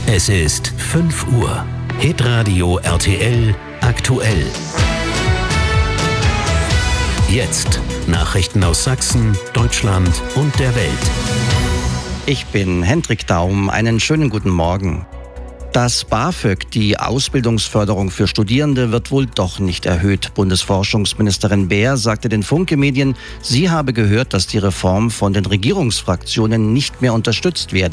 Es ist 5 Uhr. Hitradio RTL aktuell. Jetzt Nachrichten aus Sachsen, Deutschland und der Welt. Ich bin Hendrik Daum. Einen schönen guten Morgen. Das BAföG, die Ausbildungsförderung für Studierende, wird wohl doch nicht erhöht. Bundesforschungsministerin Baer sagte den Funke-Medien, sie habe gehört, dass die Reform von den Regierungsfraktionen nicht mehr unterstützt werde.